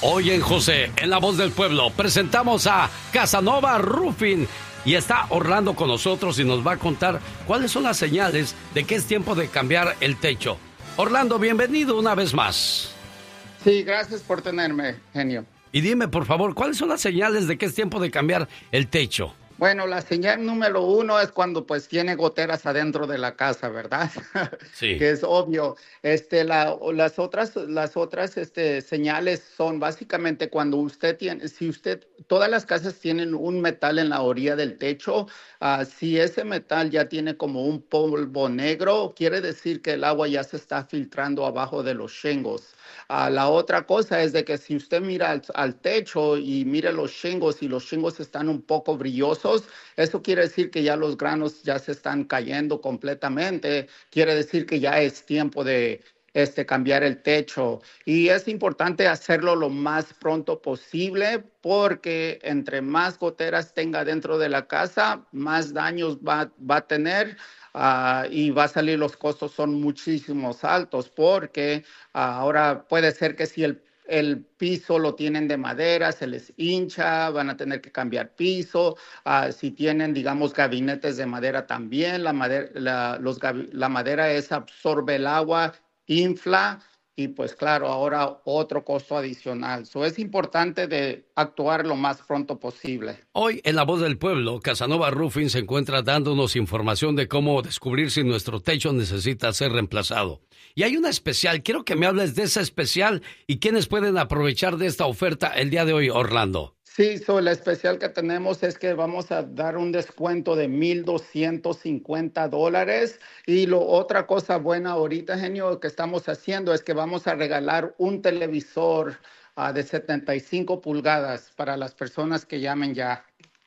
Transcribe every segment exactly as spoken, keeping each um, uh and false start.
Hoy en José, en La Voz del Pueblo, presentamos a Casanova Roofing. Y está Orlando con nosotros y nos va a contar cuáles son las señales de que es tiempo de cambiar el techo. Orlando, bienvenido una vez más. Sí, gracias por tenerme, genio. Y dime, por favor, ¿cuáles son las señales de que es tiempo de cambiar el techo? Bueno, la señal número uno es cuando pues tiene goteras adentro de la casa, ¿verdad? Sí. Que es obvio. Este, la, las otras, las otras este, señales son básicamente cuando usted tiene, si usted, todas las casas tienen un metal en la orilla del techo, uh, si ese metal ya tiene como un polvo negro, quiere decir que el agua ya se está filtrando abajo de los shingles. Uh, la otra cosa es de que si usted mira al, al techo y mira los shingles y los shingles están un poco brillosos, eso quiere decir que ya los granos ya se están cayendo completamente, quiere decir que ya es tiempo de este, cambiar el techo. Y es importante hacerlo lo más pronto posible porque entre más goteras tenga dentro de la casa, más daños va, va a tener. Uh, y va a salir, los costos son muchísimos altos porque uh, ahora puede ser que si el, el piso lo tienen de madera, se les hincha, van a tener que cambiar piso. Uh, si tienen, digamos, gabinetes de madera también, la madera, la, los, la madera esa absorbe el agua, infla. Y pues claro, ahora otro costo adicional. So, es importante de actuar lo más pronto posible. Hoy en La Voz del Pueblo, Casanova Roofing se encuentra dándonos información de cómo descubrir si nuestro techo necesita ser reemplazado. Y hay una especial, quiero que me hables de esa especial y quiénes pueden aprovechar de esta oferta el día de hoy, Orlando. Sí, so, la especial que tenemos es que vamos a dar un descuento de mil doscientos cincuenta dólares. Y lo otra cosa buena ahorita, genio, que estamos haciendo es que vamos a regalar un televisor uh, de setenta y cinco pulgadas para las personas que llamen ya.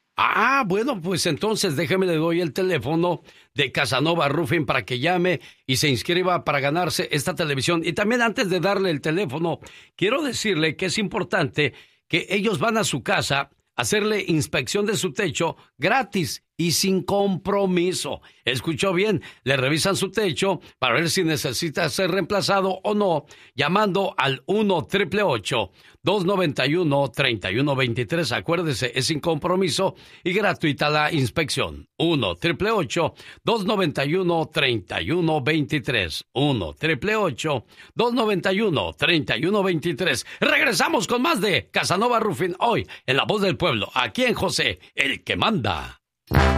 Ah, bueno, pues entonces déjeme le doy el teléfono de Casanova Roofing para que llame y se inscriba para ganarse esta televisión. Y también antes de darle el teléfono, quiero decirle que es importante que ellos van a su casa a hacerle inspección de su techo gratis y sin compromiso. ¿Escuchó bien? Le revisan su techo para ver si necesita ser reemplazado o no, llamando al uno, ocho ocho ocho, dos nueve uno, tres uno dos tres. Acuérdese, es sin compromiso y gratuita la inspección. uno, ocho ocho ocho, dos nueve uno, tres uno dos tres. uno, ocho ocho ocho, dos nueve uno, tres uno dos tres. Regresamos con más de Casanova Roofing hoy en La Voz del Pueblo, aquí en José, el que manda.